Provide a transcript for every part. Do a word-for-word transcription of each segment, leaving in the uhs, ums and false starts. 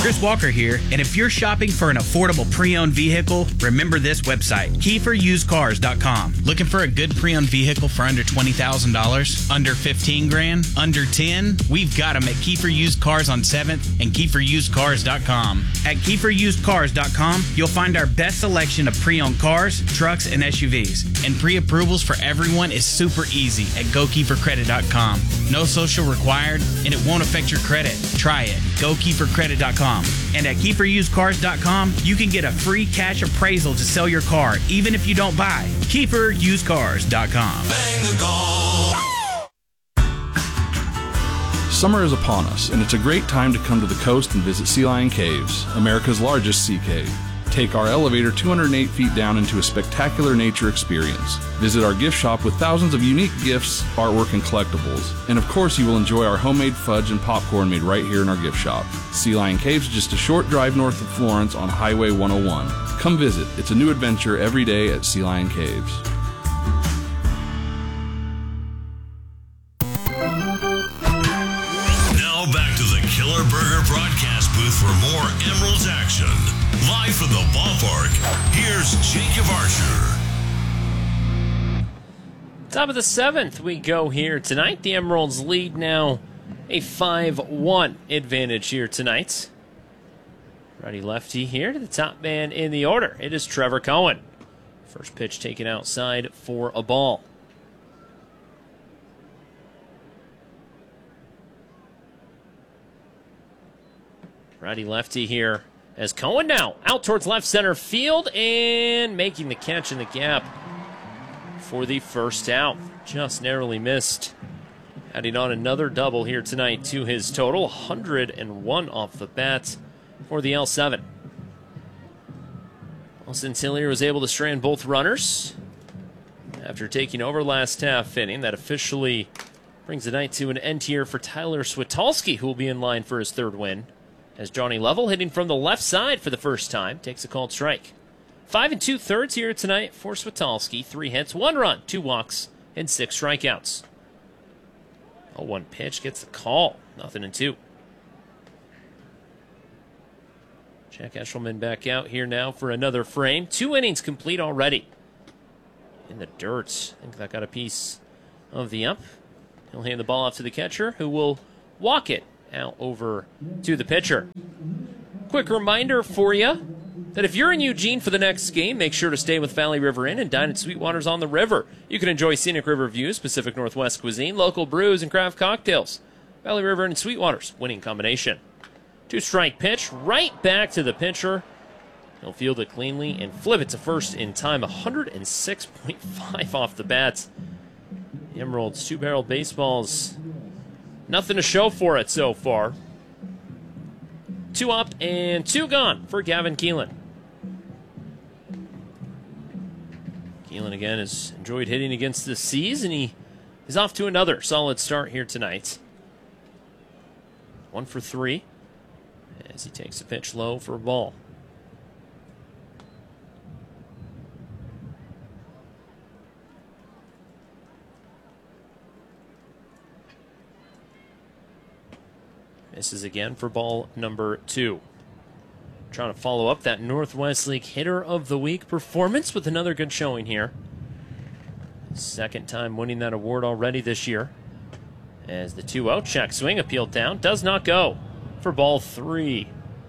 Chris Walker here, and if you're shopping for an affordable pre-owned vehicle, remember this website, Kiefer Used Cars dot com. Looking for a good pre-owned vehicle for under twenty thousand dollars? Under fifteen grand? Under ten? We've got them at Kiefer Used Cars on seventh and Kiefer Used Cars dot com. At Kiefer Used Cars dot com, you'll find our best selection of pre-owned cars, trucks, and S U Vs. And pre-approvals for everyone is super easy at Go Kiefer Credit dot com. No social required, and it won't affect your credit. Try it. Go Kiefer Credit dot com. And at Kiefer Used Cars dot com, you can get a free cash appraisal to sell your car, even if you don't buy. Kiefer Used Cars dot com. Bang the gong. Summer is upon us, and it's a great time to come to the coast and visit Sea Lion Caves, America's largest sea cave. Take our elevator two hundred eight feet down into a spectacular nature experience. Visit our gift shop with thousands of unique gifts, artwork, and collectibles. And of course, you will enjoy our homemade fudge and popcorn made right here in our gift shop. Sea Lion Caves is just a short drive north of Florence on Highway one oh one. Come visit. It's a new adventure every day at Sea Lion Caves. Now back to the Killer Burger broadcast booth for more Emeralds action. Live from the ballpark, here's Jacob Archer. Top of the seventh we go here tonight. The Emeralds lead now a five one advantage here tonight. Righty lefty here to the top man in the order. It is Trevor Cohen. First pitch taken outside for a ball. Righty lefty here as Cohen now out towards left center field and making the catch in the gap for the first out. Just narrowly missed. Adding on another double here tonight to his total. one hundred one off the bat for the L seven. Austin Tillier was able to strand both runners after taking over last half inning. That officially brings the night to an end here for Tyler Switalski, who will be in line for his third win. As Johnny Lovell, hitting from the left side for the first time, takes a called strike. Five and two-thirds here tonight for Switalski. Three hits, one run, two walks, and six strikeouts. Oh, one pitch gets the call. Nothing in two. Jack Eshelman back out here now for another frame. Two innings complete already. In the dirt. I think that got a piece of the up. He'll hand the ball off to the catcher, who will walk it out over to the pitcher. Quick reminder for you that if you're in Eugene for the next game, make sure to stay with Valley River Inn and dine at Sweetwater's on the River. You can enjoy scenic river views, Pacific Northwest cuisine, local brews, and craft cocktails. Valley River Inn and Sweetwater's winning combination. Two-strike pitch right back to the pitcher. He'll field it cleanly and flip it to first in time. one hundred six point five off the bat. The Emeralds, two-barreled baseballs. Nothing to show for it so far. Two up and two gone for Gavin Keelan. Keelan again has enjoyed hitting against the Seas, and he is off to another solid start here tonight. One for three as he takes a pitch low for a ball. Misses again for ball number two. Trying to follow up that Northwest League Hitter of the Week performance with another good showing here. Second time winning that award already this year. As the two oh check swing appealed down. Does not go for ball three.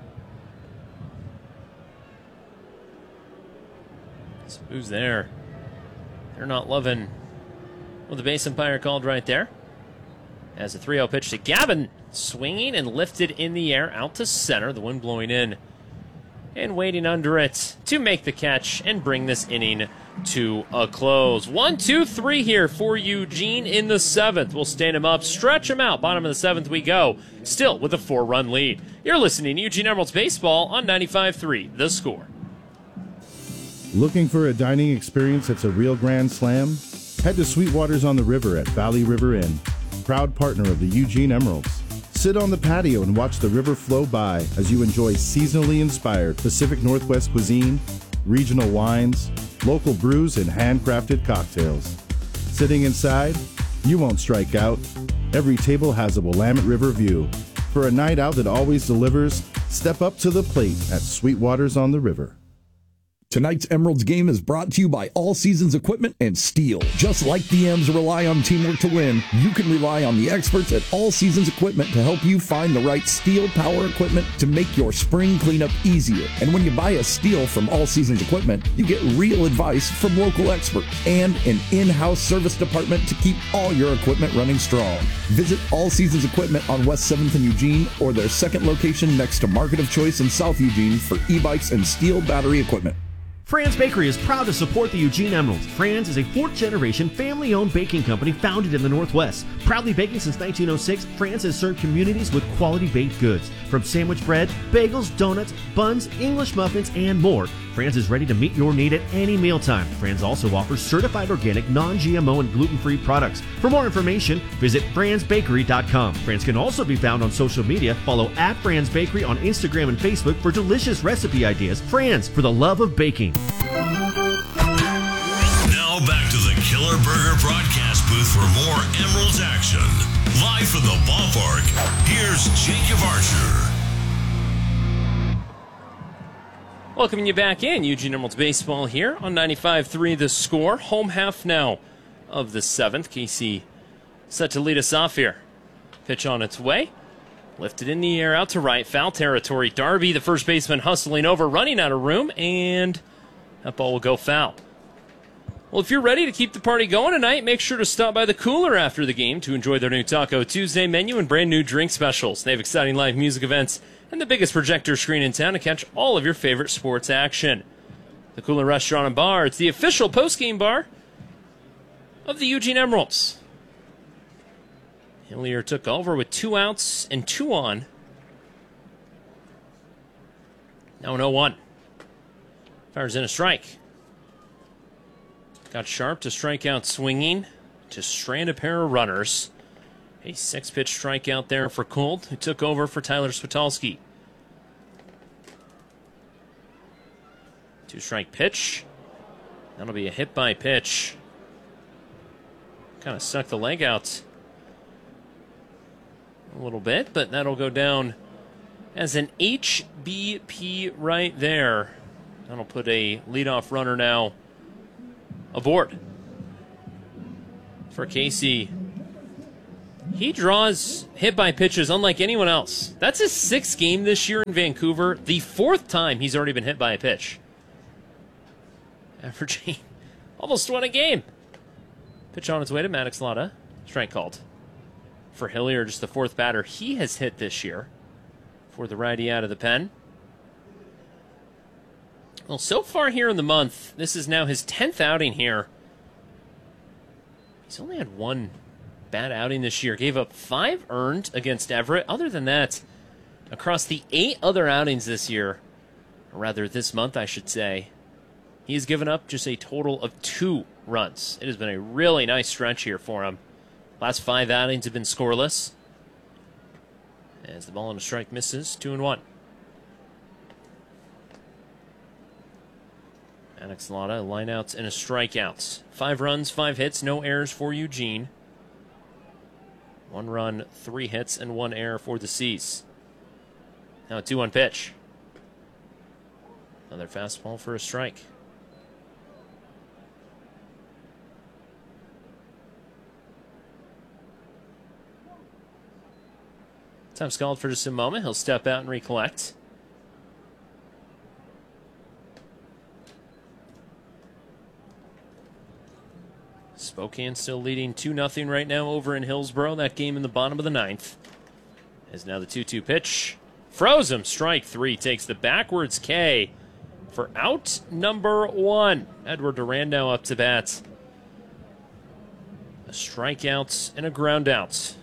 So who's there? They're not loving what the base umpire called right there. As a three oh pitch to Gavin, swinging and lifted in the air out to center, the wind blowing in and waiting under it to make the catch and bring this inning to a close. One, two, three here for Eugene in the seventh. We'll stand him up, stretch him out. Bottom of the seventh we go, still with a four-run lead. You're listening to Eugene Emeralds Baseball on ninety-five three, The Score. Looking for a dining experience that's a real grand slam? Head to Sweetwater's on the River at Valley River Inn, proud partner of the Eugene Emeralds. Sit on the patio and watch the river flow by as you enjoy seasonally inspired Pacific Northwest cuisine, regional wines, local brews, and handcrafted cocktails. Sitting inside, you won't strike out. Every table has a Willamette River view. For a night out that always delivers, Step up to the plate at Sweetwater's on the River. Tonight's Emeralds game is brought to you by All Seasons Equipment and Steel. Just like the M's rely on teamwork to win, you can rely on the experts at All Seasons Equipment to help you find the right steel power equipment to make your spring cleanup easier. And when you buy a steel from All Seasons Equipment, you get real advice from local experts and an in-house service department to keep all your equipment running strong. Visit All Seasons Equipment on West seventh and Eugene or their second location next to Market of Choice in South Eugene for e-bikes and steel battery equipment. Fran's Bakery is proud to support the Eugene Emeralds. Fran's is a fourth-generation, family-owned baking company founded in the Northwest. Proudly baking since nineteen oh six, Fran's has served communities with quality baked goods. From sandwich bread, bagels, donuts, buns, English muffins, and more, Fran's is ready to meet your need at any mealtime. Fran's also offers certified organic, non-G M O, and gluten-free products. For more information, visit frans bakery dot com. Fran's can also be found on social media. Follow at Fran's Bakery on Instagram and Facebook for delicious recipe ideas. Fran's, for the love of baking. Now back to the Killer Burger broadcast booth for more Emeralds action. Live from the ballpark, here's Jacob Archer. Welcoming you back in, Eugene Emeralds baseball here on ninety-five three The Score. Home half now of the seventh. Casey set to lead us off here. Pitch on its way. Lifted in the air out to right. Foul territory. Darby, the first baseman, hustling over, running out of room, and that ball will go foul. Well, if you're ready to keep the party going tonight, make sure to stop by the Cooler after the game to enjoy their new Taco Tuesday menu and brand new drink specials. They have exciting live music events and the biggest projector screen in town to catch all of your favorite sports action. The Cooler Restaurant and Bar, it's the official post-game bar of the Eugene Emeralds. Hillier took over with two outs and two on. Now an oh one. Fires in a strike. Got Sharp to strike out swinging to strand a pair of runners. A six-pitch strikeout there for Colt, who took over for Tyler Switalski. Two-strike pitch. That'll be a hit-by pitch. Kind of sucked the leg out a little bit, but that'll go down as an H B P right there. That'll put a leadoff runner now aboard. For Casey, he draws hit-by pitches unlike anyone else. That's his sixth game this year in Vancouver, the fourth time he's already been hit by a pitch. Averaging almost one a game. Pitch on its way to Maddox Lotta. Strike called. For Hillier, just the fourth batter he has hit this year for the righty out of the pen. Well, so far here in the month, this is now his tenth outing here. He's only had one bad outing this year. Gave up five earned against Everett. Other than that, across the eight other outings this year, or rather this month, I should say, he has given up just a total of two runs. It has been a really nice stretch here for him. Last five outings have been scoreless. As the ball on a strike misses, two and one. Maddox Lotta, lineouts and a strikeouts. Five runs, five hits, no errors for Eugene. One run, three hits, and one error for the C's. Now a two one pitch. Another fastball for a strike. Time's called for just a moment. He'll step out and recollect. Spokane still leading two nothing right now over in Hillsboro. That game in the bottom of the ninth. As now the two two pitch. Froze him. Strike three. Takes the backwards K for out number one. Edward Duran now up to bat. A strikeout and a ground out.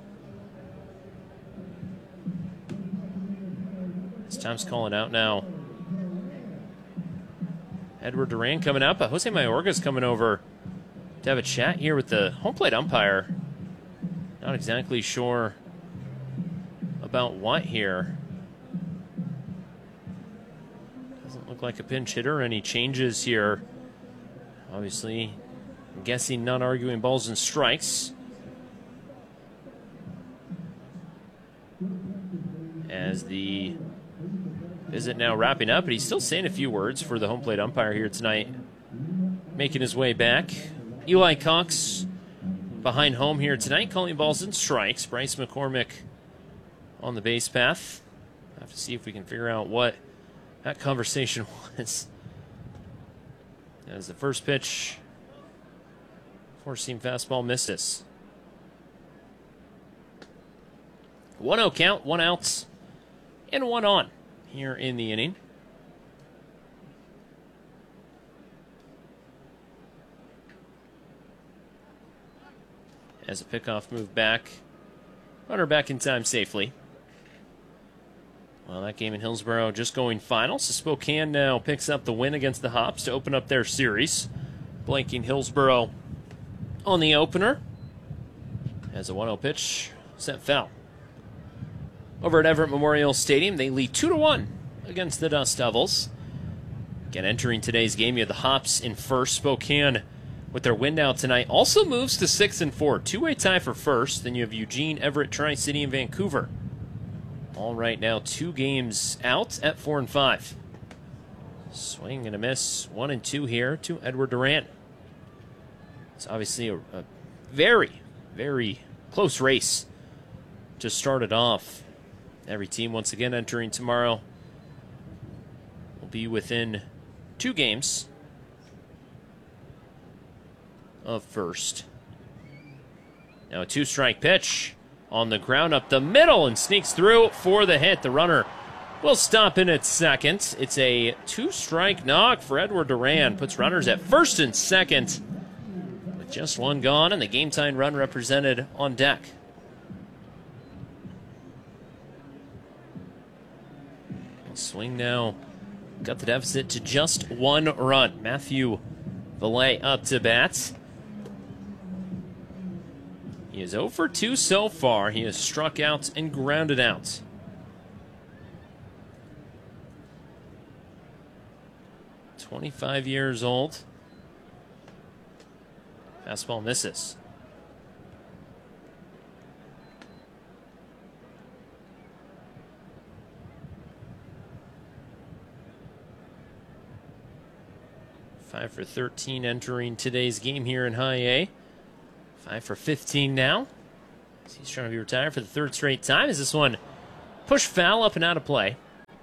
This time's calling out now. Edward Duran coming up. But Jose Mayorga's coming over to have a chat here with the home plate umpire. Not exactly sure about what here. Doesn't look like a pinch hitter. Any changes here? Obviously, I'm guessing not arguing balls and strikes. As the visit now wrapping up, but he's still saying a few words for the home plate umpire here tonight. Making his way back. Eli Cox behind home here tonight, calling balls and strikes. Bryce McCormick on the base path. I have to see if we can figure out what that conversation was. As the first pitch, four-seam fastball misses. one oh count, one out, and one on here in the inning. As a pickoff move back, runner back in time safely. Well, that game in Hillsboro just going final, so Spokane now picks up the win against the Hops to open up their series. Blanking Hillsboro on the opener. As a one oh pitch sent foul. Over at Everett Memorial Stadium, they lead two to one against the Dust Devils. Again, entering today's game, you have the Hops in first. Spokane, with their win now tonight, also moves to six and four. Two-way tie for first. Then you have Eugene, Everett, Tri-City, and Vancouver. All right now, two games out at four and five. Swing and a miss, one and two here to Edward Duran. It's obviously a, a very, very close race to start it off. Every team once again entering tomorrow will be within two games of first. Now a two-strike pitch on the ground up the middle and sneaks through for the hit. The runner will stop in at second. It's a two-strike knock for Edward Duran. Puts runners at first and second with just one gone, and the game-time run represented on deck. Swing now. Got the deficit to just one run. Matthew Valet up to bat. He is oh for two so far. He has struck out and grounded out. twenty-five years old. Fastball misses. five for thirteen entering today's game here in High A. five for fifteen now. He's trying to be retired for the third straight time. Is this one pushed foul up and out of play?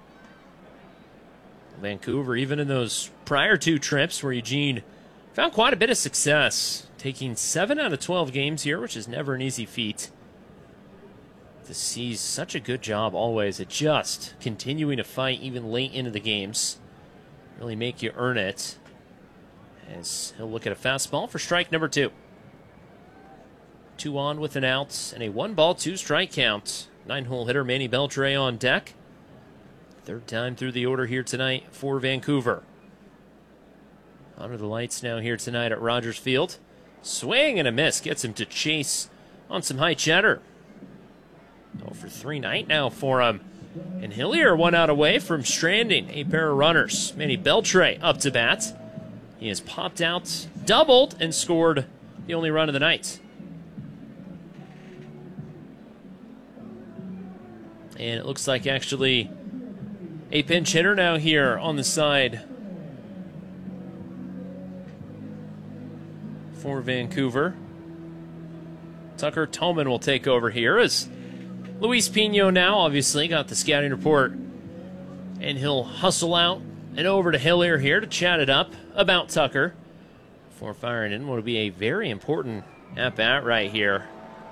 Vancouver, even in those prior two trips where Eugene found quite a bit of success, taking seven out of twelve games here, which is never an easy feat. To see such a good job always at just continuing to fight even late into the games. Really make you earn it. As he'll look at a fastball for strike number two. Two on with an out and a one ball, two strike count. Nine-hole hitter Manny Beltre on deck. Third time through the order here tonight for Vancouver. Under the lights now here tonight at Rogers Field. Swing and a miss gets him to chase on some high cheddar. oh for three night now for him. And Hillier one out away from stranding a pair of runners. Manny Beltre up to bat. He has popped out, doubled, and scored the only run of the night. And it looks like actually a pinch hitter now here on the side for Vancouver. Tucker Toman will take over here as Luis Pino now obviously got the scouting report. And he'll hustle out and over to Hillier here to chat it up about Tucker before firing in what will be a very important at-bat right here.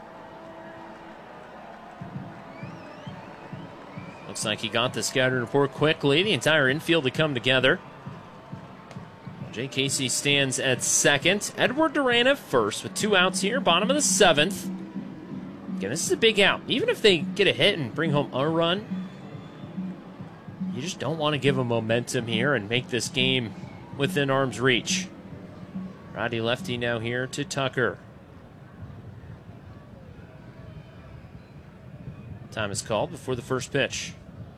Looks like he got the scouting report quickly. The entire infield to come together. Jay Casey stands at second. Edward Duran at first with two outs here, bottom of the seventh. Again, this is a big out. Even if they get a hit and bring home a run, you just don't want to give them momentum here and make this game within arm's reach. Righty lefty now here to Tucker. Time is called before the first pitch.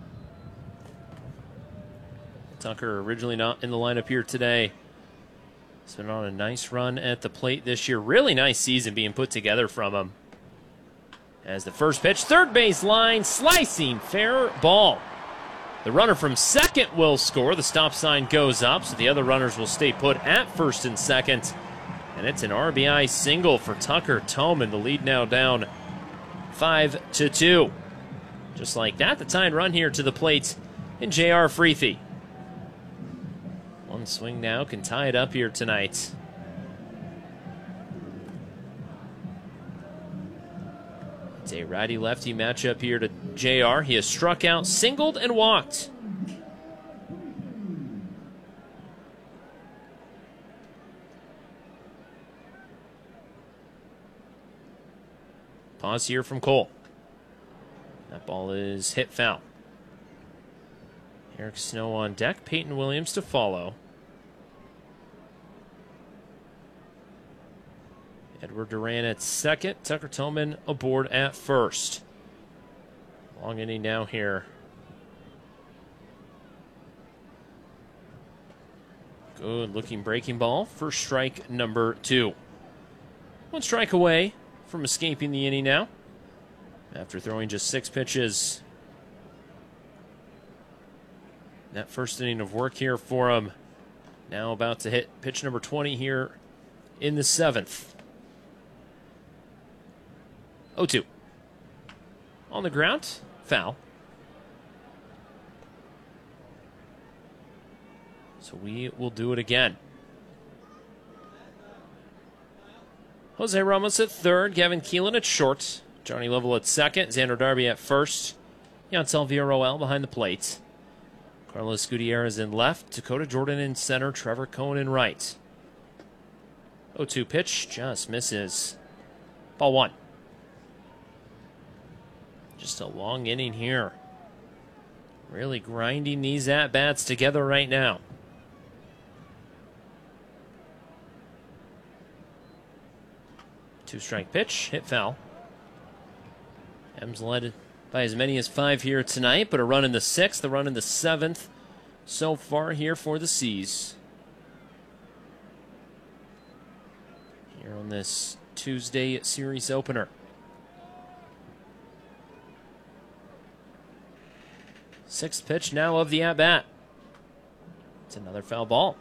Tucker originally not in the lineup here today. He's been on a nice run at the plate this year. Really nice season being put together from him. As the first pitch, third base line, slicing, fair ball. The runner from second will score. The stop sign goes up, so the other runners will stay put at first and second. And it's an R B I single for Tucker Toman. The lead now down five to two. Just like that, the tying run here to the plate in J R Freethy. One swing now can tie it up here tonight. It's a righty-lefty matchup here to J R. He has struck out, singled, and walked. Pause here from Cole. That ball is hit foul. Eric Snow on deck, Peyton Williams to follow. Edward Duran at second, Tucker Toman aboard at first. Long inning now here. Good looking breaking ball for strike number two. One strike away from escaping the inning now, after throwing just six pitches. That first inning of work here for him. Now about to hit pitch number twenty here in the seventh. oh two. On the ground, foul. So we will do it again. Jose Ramos at third, Gavin Keelan at short, Johnny Lovell at second, Xander Darby at first, Yancel Villarroel behind the plate, Carlos Gutierrez in left, Dakota Jordan in center, Trevor Cohen in right. oh two pitch, just misses. Ball one. Just a long inning here. Really grinding these at-bats together right now. Two-strike pitch, hit foul. M's led by as many as five here tonight, but a run in the sixth, a run in the seventh so far here for the C's. Here on this Tuesday series opener. Sixth pitch now of the at-bat. It's another foul ball.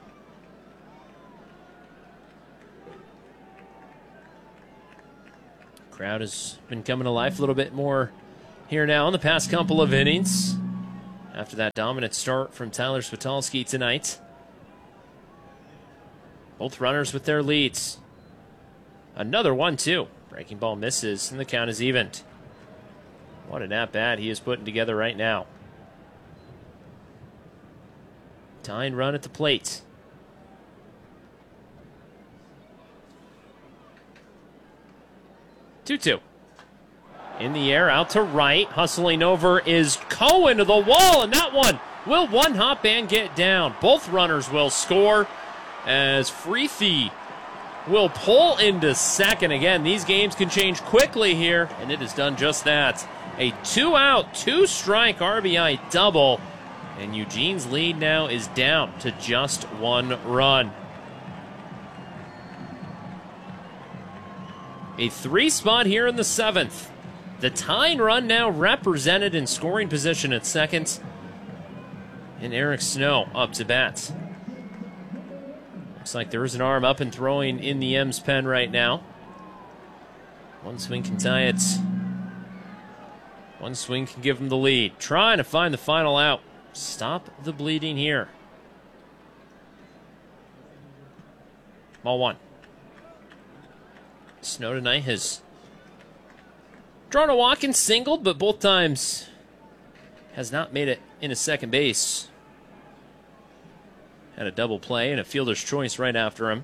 Crowd has been coming to life a little bit more here now in the past couple of innings, after that dominant start from Tyler Switalski tonight. Both runners with their leads. Another one, too. Breaking ball misses, and the count is evened. What an at-bat he is putting together right now. Tying run at the plate. two two. In the air, out to right. Hustling over is Cohen to the wall, and that one will one hop and get down. Both runners will score as Freethy will pull into second. Again, these games can change quickly here, and it has done just that. A two-out, two-strike R B I double, and Eugene's lead now is down to just one run. A three spot here in the seventh. The tying run now represented in scoring position at second. And Eric Snow up to bat. Looks like there is an arm up and throwing in the M's pen right now. One swing can tie it. One swing can give him the lead. Trying to find the final out. Stop the bleeding here. Ball one. Snow tonight has drawn a walk and singled, but both times has not made it into second base. Had a double play and a fielder's choice right after him.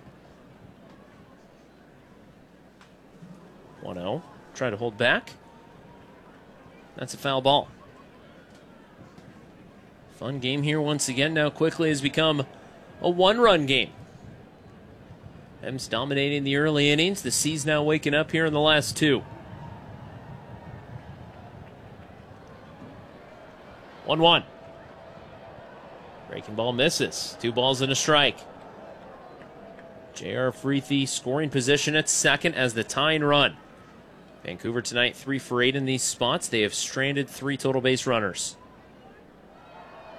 one oh. Try to hold back. That's a foul ball. Fun game here once again. Now quickly has become a one-run game. M's dominating the early innings. The C's now waking up here in the last two. one one. Breaking ball misses. Two balls and a strike. J R Freethy scoring position at second as the tying run. Vancouver tonight three for eight in these spots. They have stranded three total base runners.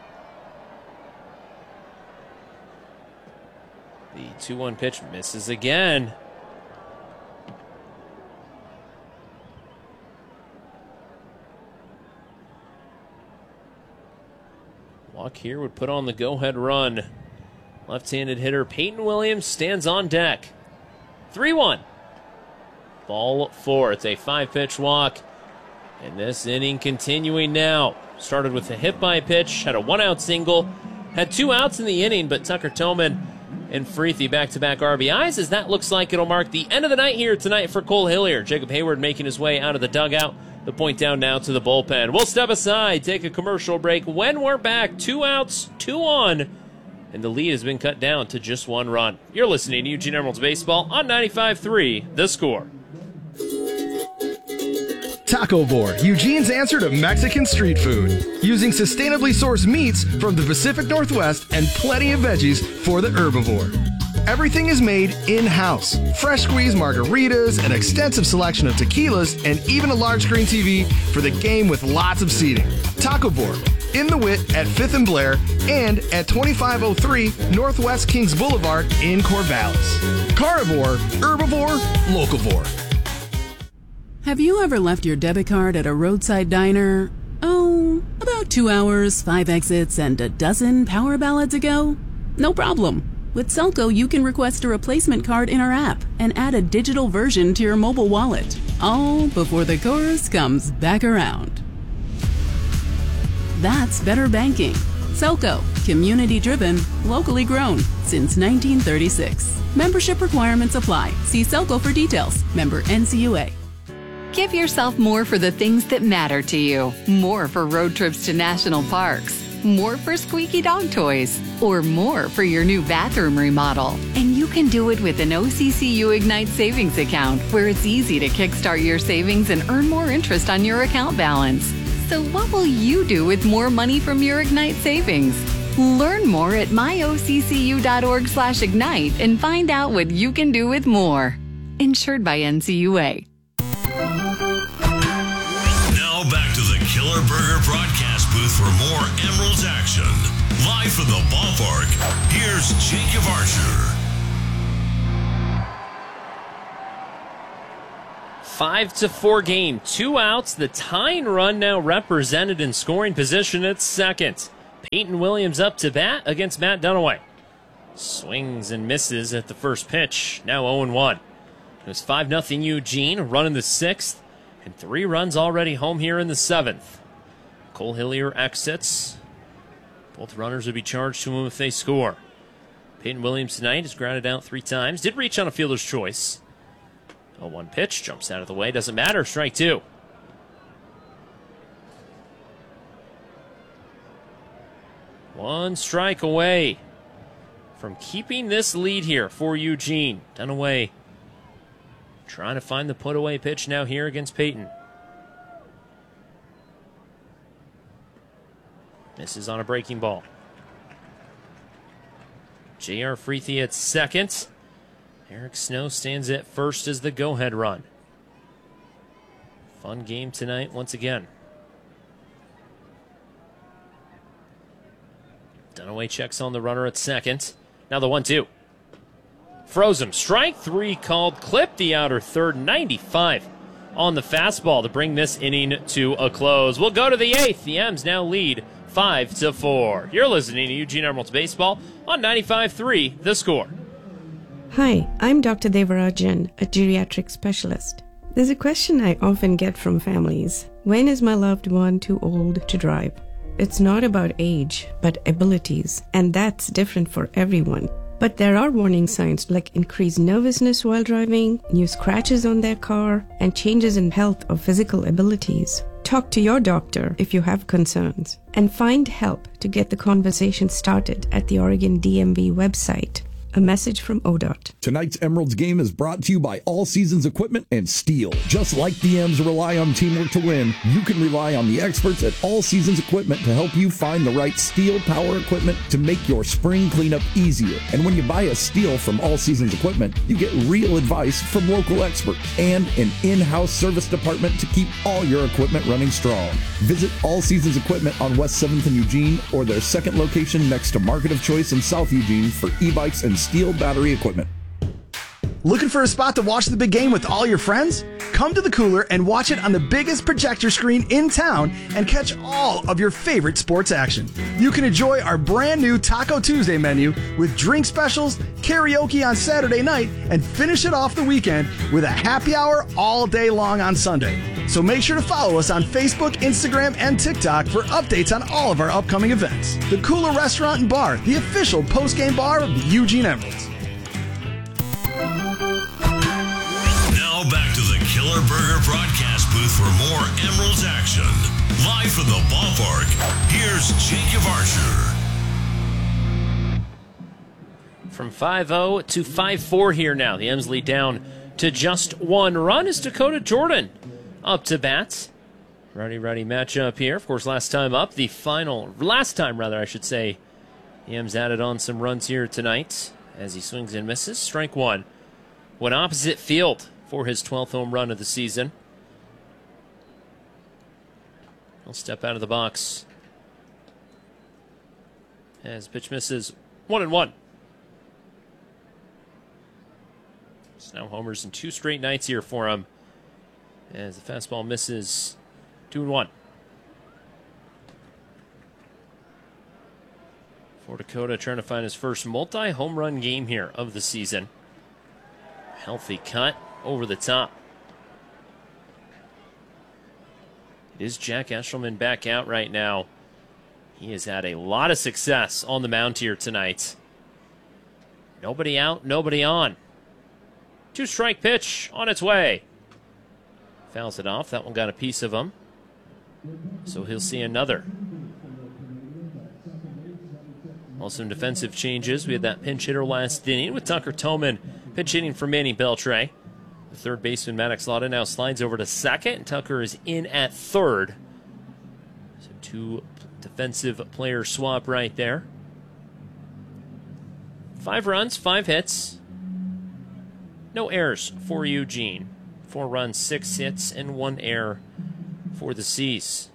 The two one pitch misses again. Walk here would put on the go-ahead run. Left-handed hitter Peyton Williams stands on deck. three one. Ball four. It's a five-pitch walk. And this inning continuing now. Started with a hit-by pitch, had a one-out single, had two outs in the inning, but Tucker Tillman and Freethy back-to-back R B Is, as that looks like it'll mark the end of the night here tonight for Cole Hillier. Jacob Hayward making his way out of the dugout. The point down now to the bullpen. We'll step aside, take a commercial break. When we're back, two outs, two on, and the lead has been cut down to just one run. You're listening to Eugene Emeralds Baseball on ninety-five three, The Score. Taco Boar, Eugene's answer to Mexican street food. Using sustainably sourced meats from the Pacific Northwest and plenty of veggies for the herbivore. Everything is made in-house. Fresh squeezed margaritas, an extensive selection of tequilas, and even a large screen T V for the game with lots of seating. Taco Boar, in the Wit at fifth and Blair, and at twenty-five oh three Northwest Kings Boulevard in Corvallis. Carnivore, herbivore, locavore. Have you ever left your debit card at a roadside diner? Oh, about two hours, five exits, and a dozen power ballads ago? No problem. With Selco, you can request a replacement card in our app and add a digital version to your mobile wallet, all before the chorus comes back around. That's better banking. Selco, community-driven, locally grown, since nineteen thirty-six. Membership requirements apply. See Selco for details. Member N C U A. Give yourself more for the things that matter to you. More for road trips to national parks. More for squeaky dog toys. Or more for your new bathroom remodel. And you can do it with an O C C U Ignite savings account, where it's easy to kickstart your savings and earn more interest on your account balance. So what will you do with more money from your Ignite savings? Learn more at my O C C U dot org slash ignite and find out what you can do with more. Insured by N C U A. Now back to the Killer Burger broadcast booth for more Emeralds action. Live from the ballpark, here's Jacob Archer. Five to four game, two outs. The tying run now represented in scoring position at second. Peyton Williams up to bat against Matt Dunaway. Swings and misses at the first pitch. Now oh and one. It was five nothing Eugene, a run in the sixth, and three runs already home here in the seventh. Cole Hillier exits. Both runners will be charged to him if they score. Peyton Williams tonight has grounded out three times. Did reach on a fielder's choice. oh one pitch, jumps out of the way, doesn't matter, strike two. One strike away from keeping this lead here for Eugene. Dunaway trying to find the put-away pitch now here against Peyton. Misses on a breaking ball. J R. Freethy at second. Eric Snow stands at first as the go-ahead run. Fun game tonight once again. Dunaway checks on the runner at second. Now the one two. Froze him. Strike three called. Clip the outer third. ninety-five on the fastball to bring this inning to a close. We'll go to the eighth. The M's now lead five to four. You're listening to Eugene Emeralds Baseball on ninety-five three, The Score. Hi, I'm Doctor Devarajan, a geriatric specialist. There's a question I often get from families. When is my loved one too old to drive? It's not about age, but abilities, and that's different for everyone. But there are warning signs like increased nervousness while driving, new scratches on their car, and changes in health or physical abilities. Talk to your doctor if you have concerns, and find help to get the conversation started at the Oregon D M V website. A message from O D O T. Tonight's Emeralds game is brought to you by All Seasons Equipment and Steel. Just like the M's rely on teamwork to win, you can rely on the experts at All Seasons Equipment to help you find the right steel power equipment to make your spring cleanup easier. And when you buy a steel from All Seasons Equipment, you get real advice from local experts and an in-house service department to keep all your equipment running strong. Visit All Seasons Equipment on West seventh and Eugene or their second location next to Market of Choice in South Eugene for e-bikes and and STIHL battery equipment. Looking for a spot to watch the big game with all your friends? Come to the Cooler and watch it on the biggest projector screen in town and catch all of your favorite sports action. You can enjoy our brand new Taco Tuesday menu with drink specials, karaoke on Saturday night, and finish it off the weekend with a happy hour all day long on Sunday. So make sure to follow us on Facebook, Instagram, and TikTok for updates on all of our upcoming events. The Cooler Restaurant and Bar, the official post-game bar of the Eugene Emeralds. Now back to the Killer Burger broadcast booth for more Emeralds action. Live from the ballpark, here's Jacob Archer. From five oh to five four here now. The Ems lead down to just one run as Dakota Jordan up to bat. Righty righty matchup here. Of course, last time up, the final, last time rather, I should say, the Ems added on some runs here tonight as he swings and misses. Strike one. Went opposite field for his twelfth home run of the season. He'll step out of the box as pitch misses. One and one. So now homers in two straight nights here for him as the fastball misses. Two and one. For Dakota, trying to find his first multi-home run game here of the season. Healthy cut over the top. It is Jack Eshelman back out right now. He has had a lot of success on the mound here tonight. Nobody out, nobody on. Two-strike pitch on its way. Fouls it off. That one got a piece of him. So he'll see another. Also some defensive changes. We had that pinch hitter last inning with Tucker Toman pinch hitting for Manny Beltre. The third baseman, Maddox Lotta, now slides over to second. And Tucker is in at third. So two defensive player swap right there. Five runs, five hits. No errors for Eugene. Four runs, six hits, and one error for the C's.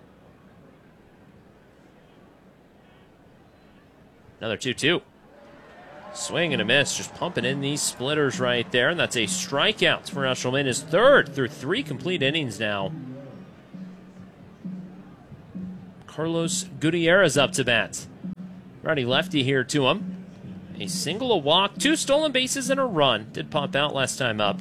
Another two two. Swing and a miss, just pumping in these splitters right there, and that's a strikeout for Eshelman, his third through three complete innings now. Carlos Gutierrez up to bat. Righty lefty here to him. A single, a walk, two stolen bases, and a run. Did pop out last time up.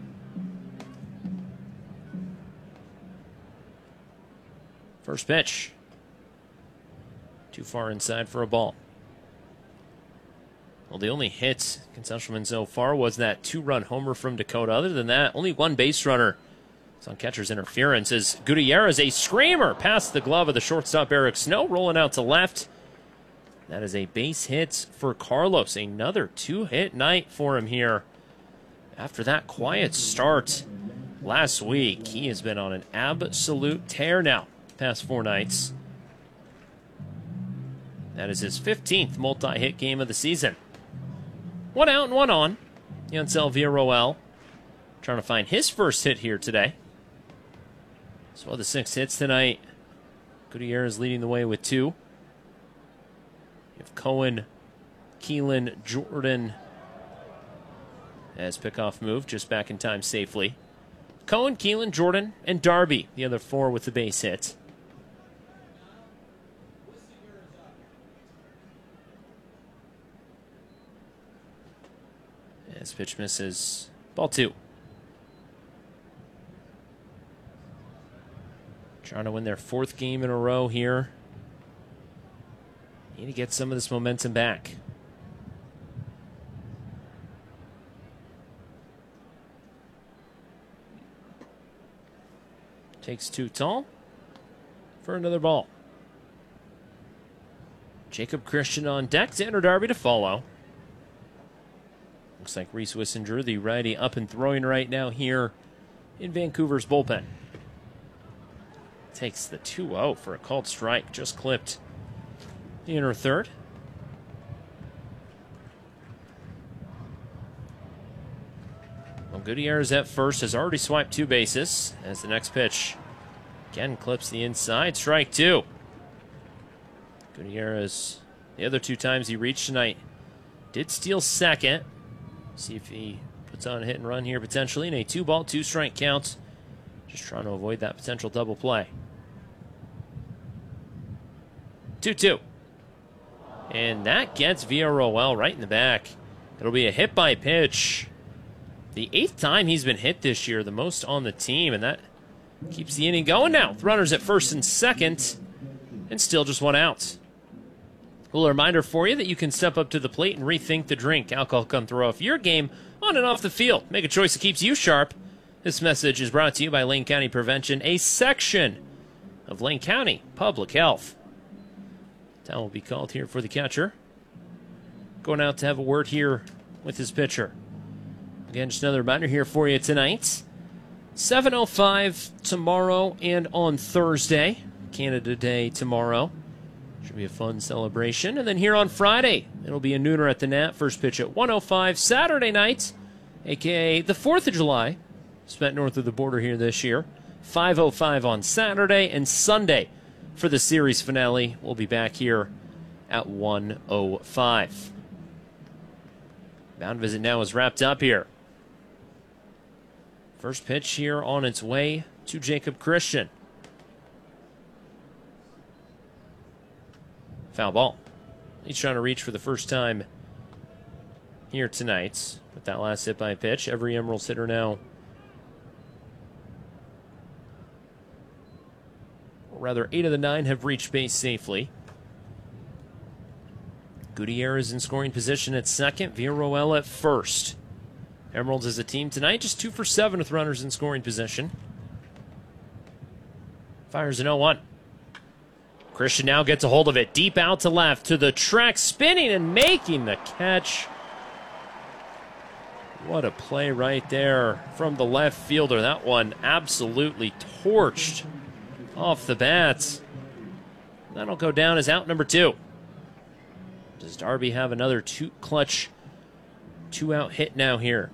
First pitch. Too far inside for a ball. Well, the only hit against Eshelman so far was that two-run homer from Dakota. Other than that, only one base runner. It's on catcher's interference as Gutierrez, a screamer past the glove of the shortstop Eric Snow, rolling out to left. That is a base hit for Carlos. Another two-hit night for him here. After that quiet start last week, he has been on an absolute tear now past four nights. That is his fifteenth multi-hit game of the season. One out and one on. Yancel Villarroel trying to find his first hit here today. So of the six hits tonight, Gutierrez leading the way with two. You have Cohen, Keelan, Jordan as pickoff move, just back in time safely. Cohen, Keelan, Jordan, and Darby, the other four with the base hit. As pitch misses, ball two. Trying to win their fourth game in a row here. Need to get some of this momentum back. Takes two tall for another ball. Jacob Christian on deck. Xander Darby to follow. Looks like Reese Wissinger, the righty, up and throwing right now here in Vancouver's bullpen. Takes the two oh for a called strike. Just clipped the inner third. Well, Gutierrez at first has already swiped two bases as the next pitch again clips the inside. Strike two. Gutierrez, the other two times he reached tonight, did steal second. See if he puts on a hit and run here potentially in a two ball, two strike count. Just trying to avoid that potential double play. two two. And that gets Villarroel right in the back. It'll be a hit by pitch. The eighth time he's been hit this year, the most on the team, and that keeps the inning going now. Runners at first and second, and still just one out. A little reminder for you that you can step up to the plate and rethink the drink. Alcohol can throw off your game on and off the field. Make a choice that keeps you sharp. This message is brought to you by Lane County Prevention, a section of Lane County Public Health. Time will be called here for the catcher. Going out to have a word here with his pitcher. Again, just another reminder here for you tonight. seven oh five tomorrow and on Thursday. Canada Day tomorrow. Should be a fun celebration. And then here on Friday, it'll be a nooner at the Nat. First pitch at one oh five Saturday night, a k a the fourth of July. Spent north of the border here this year. five oh five on Saturday and Sunday for the series finale. We'll be back here at one oh five. Mound visit now is wrapped up here. First pitch here on its way to Jacob Christian. Foul ball. He's trying to reach for the first time here tonight with that last hit by pitch. Every Emeralds hitter now, or rather eight of the nine, have reached base safely. Gutierrez in scoring position at second. Villarroel at first. Emeralds as a team tonight just two for seven with runners in scoring position. Fires an oh one. Christian now gets a hold of it. Deep out to left to the track, spinning and making the catch. What a play right there from the left fielder. That one absolutely torched off the bat. That'll go down as out number two. Does Darby have another two clutch two-out hit now here?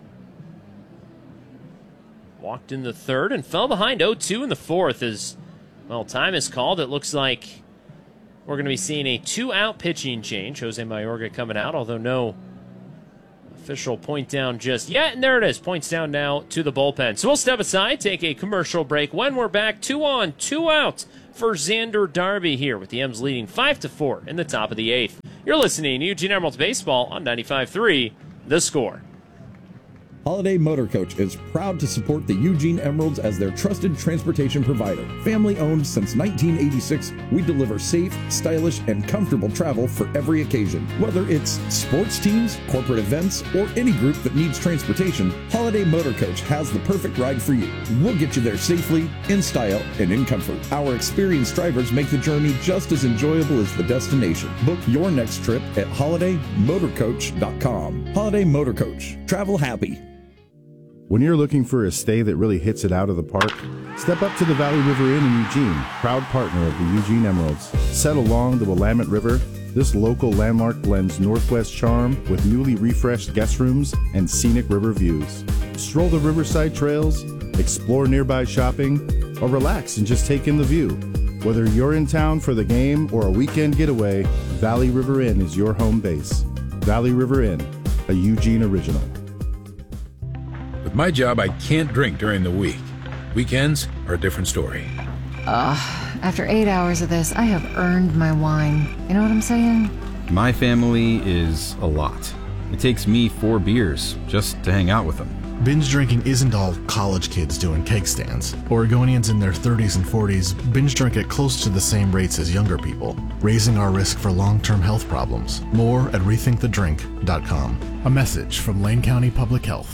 Walked in the third and fell behind oh two in the fourth as, well, time is called. It looks like we're going to be seeing a two-out pitching change. Jose Mayorga coming out, although no official point down just yet. And there it is. Points down now to the bullpen. So we'll step aside, take a commercial break. When we're back, two on, two out for Xander Darby here with the M's leading five to four in the top of the eighth. You're listening to Eugene Emeralds Baseball on ninety-five three, The Score. Holiday Motor Coach is proud to support the Eugene Emeralds as their trusted transportation provider. Family owned since nineteen eighty-six, we deliver safe, stylish, and comfortable travel for every occasion. Whether it's sports teams, corporate events, or any group that needs transportation, Holiday Motor Coach has the perfect ride for you. We'll get you there safely, in style, and in comfort. Our experienced drivers make the journey just as enjoyable as the destination. Book your next trip at holiday motor coach dot com. Holiday Motor Coach. Travel happy. When you're looking for a stay that really hits it out of the park, step up to the Valley River Inn in Eugene, proud partner of the Eugene Emeralds. Set along the Willamette River, this local landmark blends Northwest charm with newly refreshed guest rooms and scenic river views. Stroll the riverside trails, explore nearby shopping, or relax and just take in the view. Whether you're in town for the game or a weekend getaway, Valley River Inn is your home base. Valley River Inn, a Eugene original. With my job, I can't drink during the week. Weekends are a different story. Ugh, after eight hours of this, I have earned my wine. You know what I'm saying? My family is a lot. It takes me four beers just to hang out with them. Binge drinking isn't all college kids doing cake stands. Oregonians in their thirties and forties binge drink at close to the same rates as younger people, raising our risk for long-term health problems. More at rethink the drink dot com. A message from Lane County Public Health.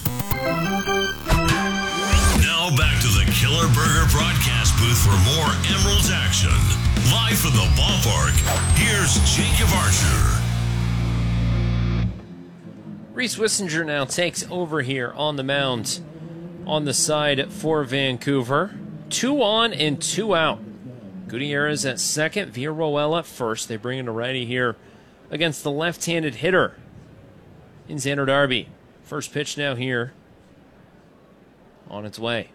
Now back to the Killer Burger broadcast booth for more Emeralds action. Live from the ballpark, here's Jacob Archer. Reese Wissinger now takes over here on the mound on the side for Vancouver. Two on and two out. Gutierrez at second, Villarroel at first. They bring in a righty here against the left-handed hitter in Xander Darby. First pitch now here on its way.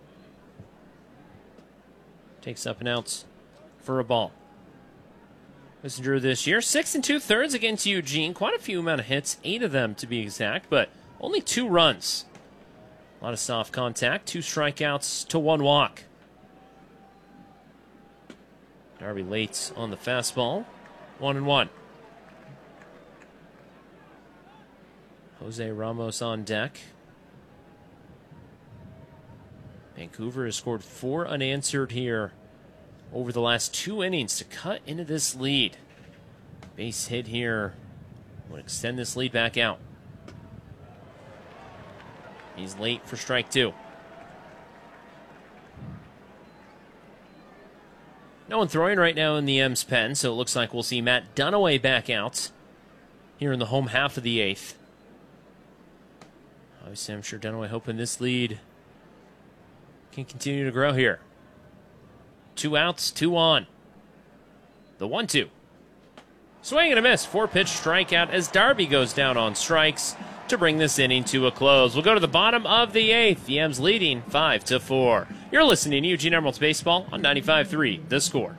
Takes up and outs for a ball. Messenger this year. Six and two-thirds against Eugene. Quite a few amount of hits, eight of them to be exact, but only two runs. A lot of soft contact, two strikeouts to one walk. Darby late on the fastball. One and one. Jose Ramos on deck. Vancouver has scored four unanswered here over the last two innings to cut into this lead. Base hit here will extend this lead back out. He's late for strike two. No one throwing right now in the M's pen, so it looks like we'll see Matt Dunaway back out here in the home half of the eighth. Obviously, I'm sure Dunaway hoping this lead can continue to grow here. Two outs, two on. The one two. Swing and a miss. Four pitch strikeout as Darby goes down on strikes to bring this inning to a close. We'll go to the bottom of the eighth. The M's leading five to four. You're listening to Eugene Emeralds Baseball on ninety-five three The Score.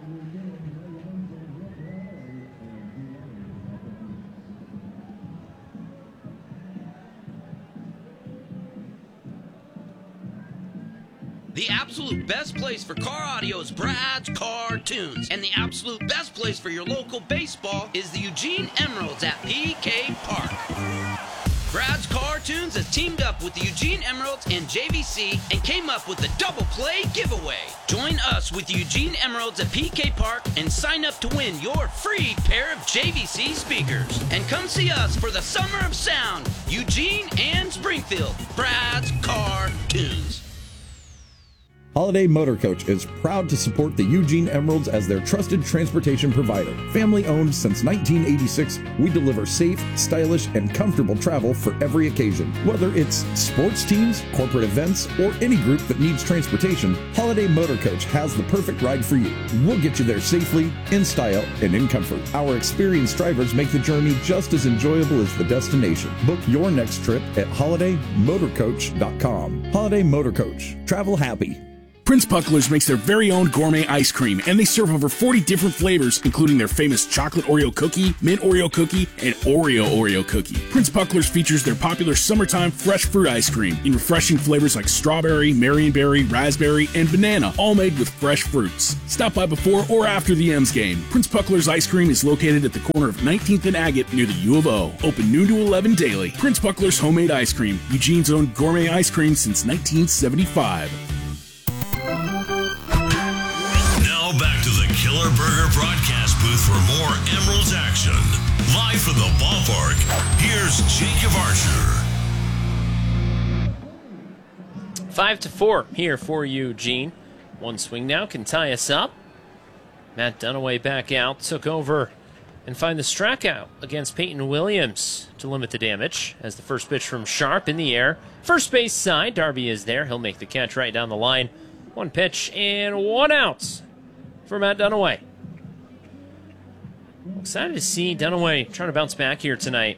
The absolute best place for car audio is Brad's Car Tunes. And the absolute best place for your local baseball is the Eugene Emeralds at P K Park. Brad's Car Tunes has teamed up with the Eugene Emeralds and J V C and came up with a double play giveaway. Join us with the Eugene Emeralds at P K Park and sign up to win your free pair of J V C speakers. And come see us for the Summer of Sound, Eugene and Springfield. Brad's Car Tunes. Holiday Motor Coach is proud to support the Eugene Emeralds as their trusted transportation provider. Family owned since nineteen eighty-six, we deliver safe, stylish, and comfortable travel for every occasion. Whether it's sports teams, corporate events, or any group that needs transportation, Holiday Motor Coach has the perfect ride for you. We'll get you there safely, in style, and in comfort. Our experienced drivers make the journey just as enjoyable as the destination. Book your next trip at holiday motor coach dot com. Holiday Motor Coach. Travel happy. Prince Puckler's makes their very own gourmet ice cream, and they serve over forty different flavors, including their famous chocolate Oreo cookie, mint Oreo cookie, and Oreo Oreo cookie. Prince Puckler's features their popular summertime fresh fruit ice cream in refreshing flavors like strawberry, marionberry, raspberry, and banana, all made with fresh fruits. Stop by before or after the M's game. Prince Puckler's ice cream is located at the corner of nineteenth and Agate near the U of O. Open noon to eleven daily. Prince Puckler's homemade ice cream, Eugene's own gourmet ice cream since nineteen seventy-five. Now back to the Killer Burger broadcast booth for more Emeralds action. Live from the ballpark, here's Jacob Archer. Five to four here for Eugene. One swing now can tie us up. Matt Dunaway back out, took over and find the strikeout against Peyton Williams to limit the damage as the first pitch from Sharp in the air. First base side, Darby is there. He'll make the catch right down the line. One pitch and one out for Matt Dunaway. Excited to see Dunaway trying to bounce back here tonight.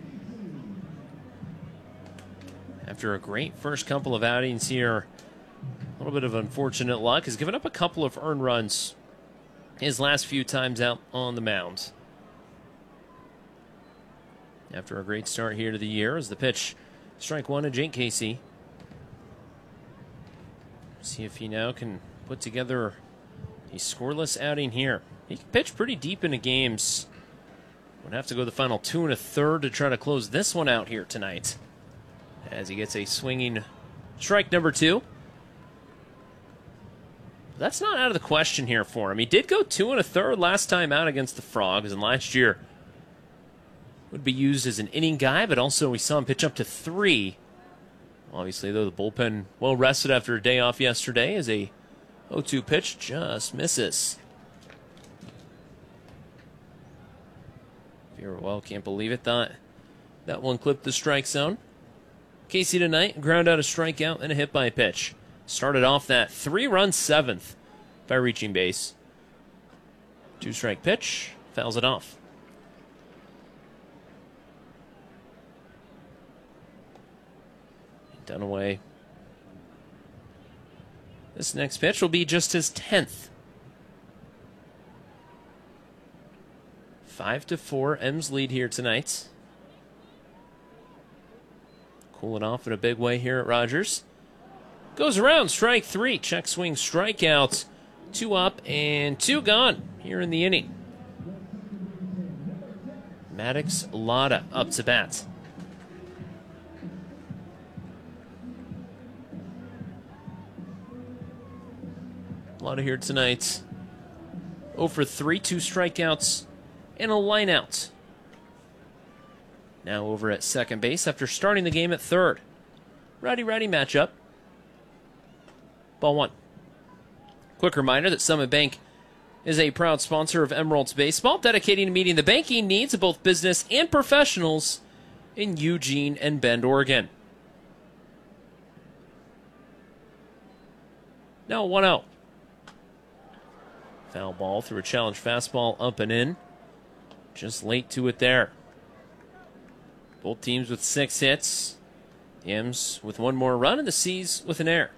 After a great first couple of outings here, a little bit of unfortunate luck. Has given up a couple of earned runs his last few times out on the mound. After a great start here to the year, as the pitch, strike one to Jake Casey. See if he now can put together a scoreless outing here. He can pitch pretty deep into games. Would have to go the final two and a third to try to close this one out here tonight, as he gets a swinging strike number two. That's not out of the question here for him. He did go two and a third last time out against the Frogs, and last year would be used as an inning guy, but also we saw him pitch up to three. Obviously, though, the bullpen well rested after a day off yesterday as a oh two pitch just misses. Very well, can't believe it. Thought that one clipped the strike zone. Casey tonight ground out a strikeout and a hit by a pitch. Started off that three-run seventh by reaching base. Two-strike pitch, fouls it off. Dunaway. This next pitch will be just his tenth. Five to four, M's lead here tonight. Cooling off in a big way here at Rogers. Goes around, strike three. Check swing, strikeouts. Two up and two gone here in the inning. Maddox Lotta up to bat. Lotta here tonight. oh for three, two strikeouts, and a line out. Now over at second base after starting the game at third. Righty-righty matchup. Ball one. Quick reminder that Summit Bank is a proud sponsor of Emeralds Baseball, dedicating to meeting the banking needs of both business and professionals in Eugene and Bend, Oregon. Now one oh. Foul ball through a challenge fastball up and in. Just late to it there. Both teams with six hits. The M's with one more run and the C's with an error.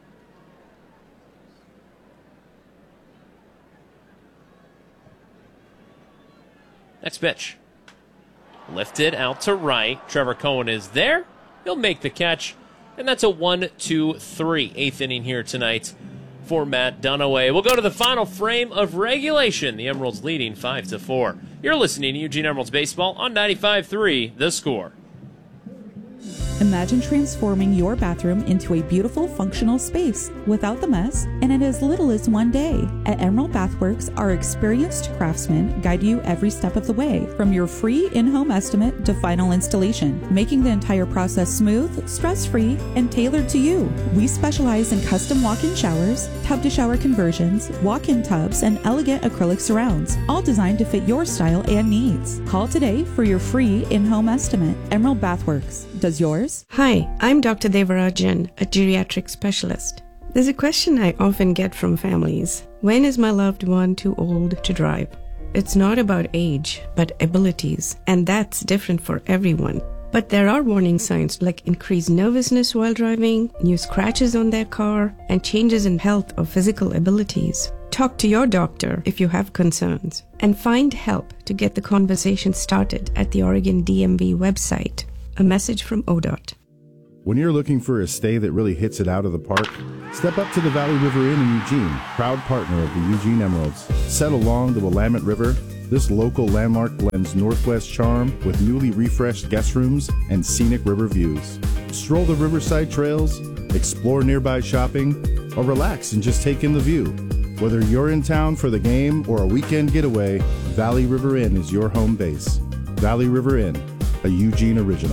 Next pitch. Lifted out to right. Trevor Cohen is there. He'll make the catch. And that's a one two three. Eighth inning here tonight for Matt Dunaway. We'll go to the final frame of regulation. The Emeralds leading five to four. You're listening to Eugene Emeralds Baseball on ninety-five three, The Score. Imagine transforming your bathroom into a beautiful, functional space without the mess and in as little as one day. At Emerald Bathworks, our experienced craftsmen guide you every step of the way, from your free in-home estimate to final installation, making the entire process smooth, stress-free, and tailored to you. We specialize in custom walk-in showers, tub-to-shower conversions, walk-in tubs, and elegant acrylic surrounds, all designed to fit your style and needs. Call today for your free in-home estimate. Emerald Bathworks. Does yours? Hi, I'm Doctor Devarajan, a geriatric specialist. There's a question I often get from families. When is my loved one too old to drive? It's not about age, but abilities, and that's different for everyone. But there are warning signs like increased nervousness while driving, new scratches on their car, and changes in health or physical abilities. Talk to your doctor if you have concerns, and find help to get the conversation started at the Oregon D M V website. A message from O D O T. When you're looking for a stay that really hits it out of the park, step up to the Valley River Inn in Eugene, proud partner of the Eugene Emeralds. Set along the Willamette River, this local landmark blends Northwest charm with newly refreshed guest rooms and scenic river views. Stroll the riverside trails, explore nearby shopping, or relax and just take in the view. Whether you're in town for the game or a weekend getaway, Valley River Inn is your home base. Valley River Inn, a Eugene original.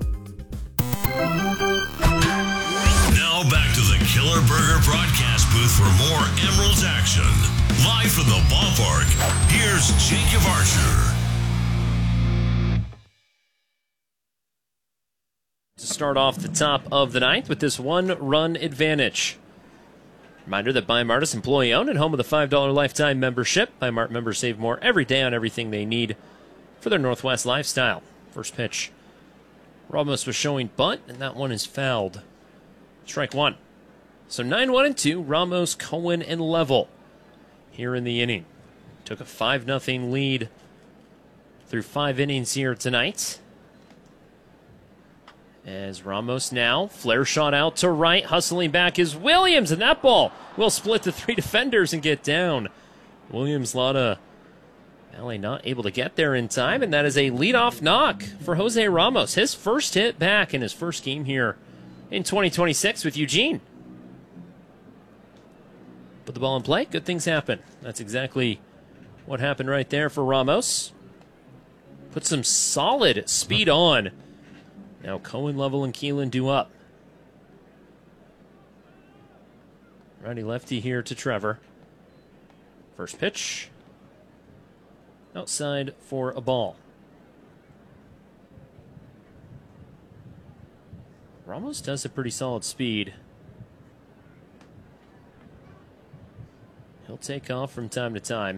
Now back to the Killer Burger broadcast booth for more Emeralds action. Live from the ballpark, here's Jacob Archer. To start off the top of the ninth with this one-run advantage. Reminder that Bi-Mart is employee-owned and home of the five dollar lifetime membership. Bi-Mart members save more every day on everything they need for their Northwest lifestyle. First pitch. Ramos was showing bunt, and that one is fouled. Strike one. So nine one and two, Ramos, Cohen, and Level here in the inning. Took a five nothing lead through five innings here tonight. As Ramos now, flare shot out to right, hustling back is Williams, and that ball will split the three defenders and get down. Williams, Lotta, Valley not able to get there in time, and that is a leadoff knock for Jose Ramos. His first hit back in his first game here in twenty twenty-six with Eugene. Put the ball in play, good things happen. That's exactly what happened right there for Ramos. Put some solid speed on. Now Cohen, Level, and Keelan do up. Righty-lefty here to Trevor. First pitch. Outside for a ball. Ramos does have pretty solid speed. He'll take off from time to time.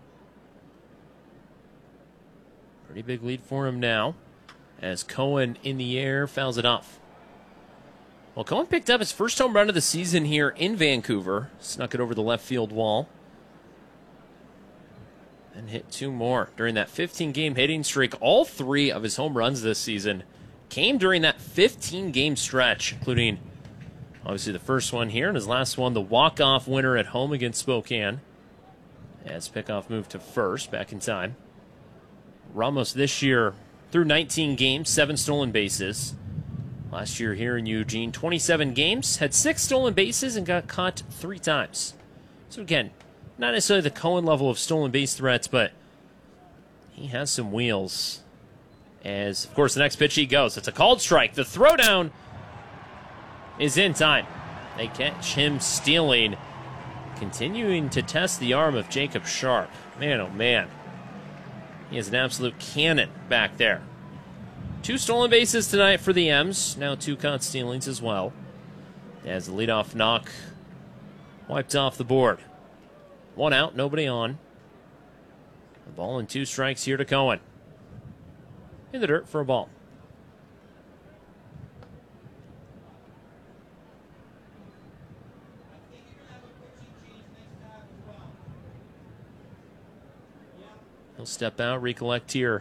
Pretty big lead for him now, as Cohen in the air fouls it off. Well, Cohen picked up his first home run of the season here in Vancouver. Snuck it over the left field wall. And hit two more during that fifteen-game hitting streak. All three of his home runs this season came during that fifteen-game stretch, including obviously the first one here and his last one, the walk-off winner at home against Spokane. As pickoff moved to first, back in time. Ramos this year, through nineteen games, seven stolen bases. Last year here in Eugene, twenty-seven games, had six stolen bases and got caught three times. So again, not necessarily the Cohen level of stolen base threats, but he has some wheels. As, of course, the next pitch he goes. It's a called strike. The throwdown is in time. They catch him stealing, continuing to test the arm of Jacob Sharp. Man, oh man. He is an absolute cannon back there. Two stolen bases tonight for the M's. Now two caught stealings as well. As the leadoff knock wiped off the board. One out, nobody on. A ball and two strikes here to Cohen. In the dirt for a ball. He'll step out, recollect here.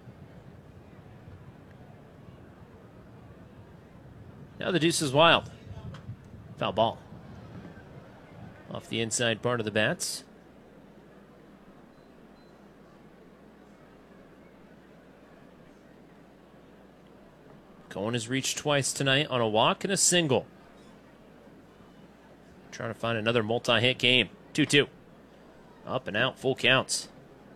Now the deuce is wild. Foul ball. Off the inside part of the bats. Cohen has reached twice tonight on a walk and a single. Trying to find another multi-hit game. two two. Up and out, full counts.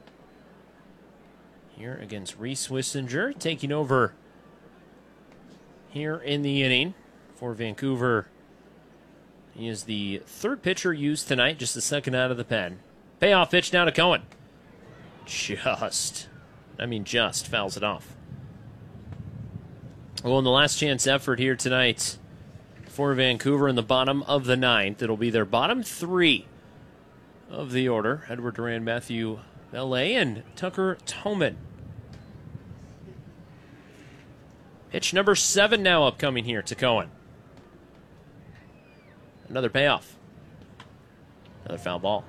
Here against Reese Wissinger, taking over here in the inning for Vancouver. He is the third pitcher used tonight, just the second out of the pen. Payoff pitch now to Cohen. Just, I mean just, fouls it off. Well, in the last chance effort here tonight for Vancouver in the bottom of the ninth, it'll be their bottom three of the order. Edward Duran, Matthew Bellet, and Tucker Toman. Pitch number seven now upcoming here to Cohen. Another payoff. Another foul ball.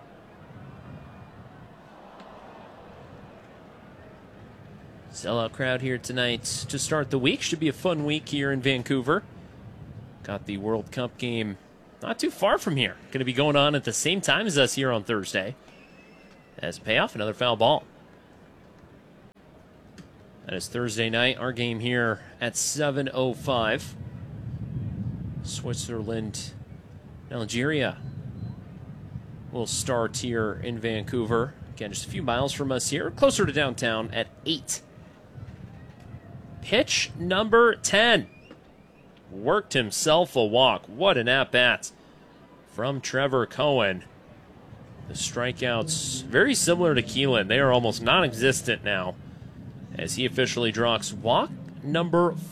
Sellout crowd here tonight to start the week. Should be a fun week here in Vancouver. Got the World Cup game not too far from here. Going to be going on at the same time as us here on Thursday. As a payoff, another foul ball. That is Thursday night. Our game here at seven oh five. Switzerland, Algeria will start here in Vancouver. Again, just a few miles from us here, closer to downtown at eight. Pitch number ten. Worked himself a walk. What an at-bat from Trevor Cohen. The strikeouts very similar to Keelan. They are almost non-existent now as he officially draws walk number